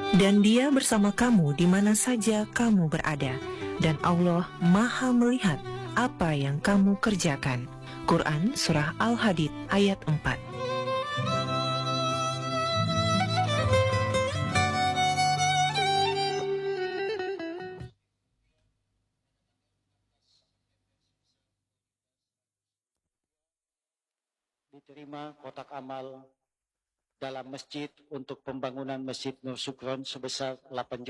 Dan Dia bersama kamu di mana saja kamu berada, dan Allah Maha melihat apa yang kamu kerjakan. Quran Surah Al-Hadid ayat 4. Diterima kotak amal dalam masjid untuk pembangunan Masjid Nur Sukron sebesar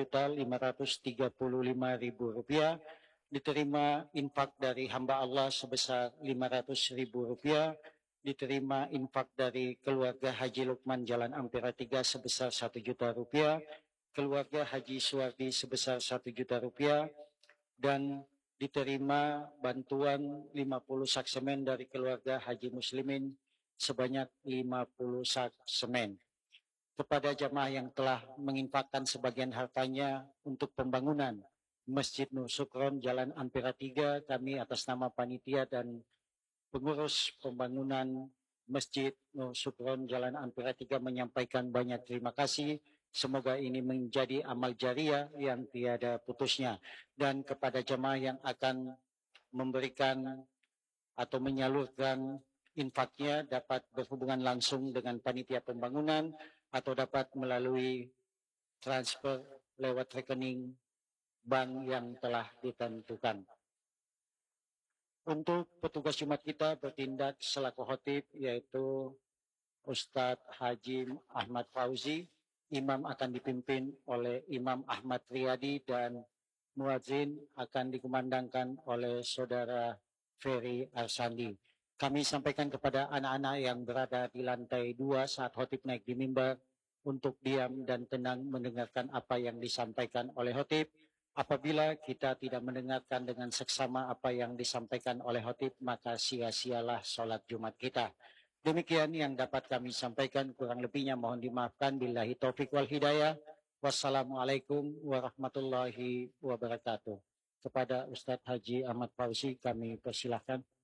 Rp8.535.000. Diterima infak dari hamba Allah sebesar Rp500.000. Diterima infak dari keluarga Haji Lukman Jalan Ampera 3 sebesar Rp1.000.000. Keluarga Haji Suwardi sebesar Rp1.000.000. Dan diterima bantuan 50 sak semen dari keluarga Haji Muslimin sebanyak 50 sak semen. Kepada jamaah yang telah menginfakkan sebagian hartanya untuk pembangunan Masjid Nur Sukron Jalan Ampera 3, kami atas nama panitia dan pengurus pembangunan Masjid Nur Sukron Jalan Ampera 3 menyampaikan banyak terima kasih. Semoga ini menjadi amal jariah yang tiada putusnya. Dan kepada jamaah yang akan memberikan atau menyalurkan infaknya dapat berhubungan langsung dengan panitia pembangunan atau dapat melalui transfer lewat rekening bank yang telah ditentukan. Untuk petugas Jumat kita bertindak selaku khotib yaitu Ustadz Haji Ahmad Fauzi. Imam akan dipimpin oleh Imam Ahmad Riyadi dan muadzin akan dikumandangkan oleh Saudara Ferry Arsandi. Kami sampaikan kepada anak-anak yang berada di lantai 2 saat khotib naik di mimbar untuk diam dan tenang mendengarkan apa yang disampaikan oleh khotib. Apabila kita tidak mendengarkan dengan seksama apa yang disampaikan oleh khotib, maka sia-sialah sholat Jumat kita. Demikian yang dapat kami sampaikan, kurang lebihnya mohon dimaafkan. Billahi taufik wal hidayah. Wassalamualaikum warahmatullahi wabarakatuh. Kepada Ustadz Haji Ahmad Fauzi kami persilahkan.